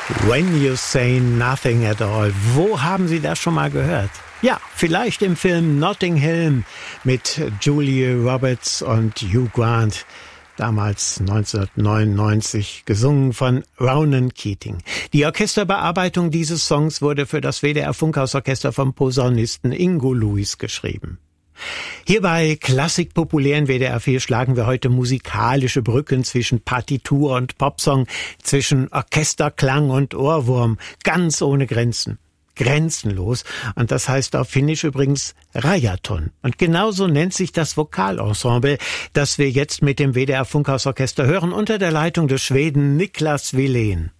When You Say Nothing at All. Wo haben Sie das schon mal gehört? Ja, vielleicht im Film Notting Hill mit Julia Roberts und Hugh Grant. Damals 1999 gesungen von Ronan Keating. Die Orchesterbearbeitung dieses Songs wurde für das WDR Funkhausorchester vom Posaunisten Ingo Luis geschrieben. Hier bei Klassik populär in WDR 4 schlagen wir heute musikalische Brücken zwischen Partitur und Popsong, zwischen Orchesterklang und Ohrwurm, ganz ohne Grenzen. Grenzenlos. Und das heißt auf Finnisch übrigens Rajaton. Und genauso nennt sich das Vokalensemble, das wir jetzt mit dem WDR Funkhausorchester hören, unter der Leitung des Schweden Niklas Wilén.